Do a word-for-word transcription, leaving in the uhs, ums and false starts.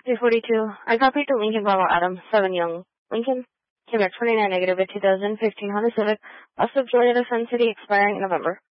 three forty-two. I copied to Lincoln Bravo Adam, seven Young. Lincoln came back twenty-nine negative at two thousand fifteen Honda Civic, West of Georgia to Sun City, expiring in November.